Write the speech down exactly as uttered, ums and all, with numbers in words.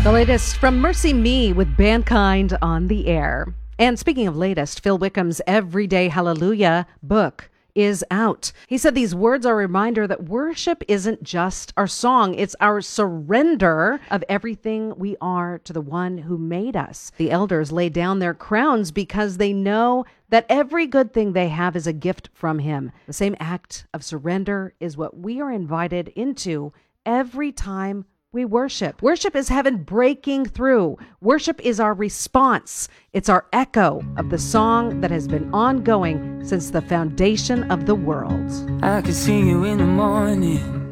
The latest from Mercy Me with Bandkind on the air. And speaking of latest, Phil Wickham's Everyday Hallelujah book is out. He said these words are a reminder that worship isn't just our song, it's our surrender of everything we are to the one who made us. The elders lay down their crowns because they know that every good thing they have is a gift from him. The same act of surrender is what we are invited into every time we worship. Worship is heaven breaking through. Worship is our response. It's our echo of the song that has been ongoing since the foundation of the world. I could see you in the morning,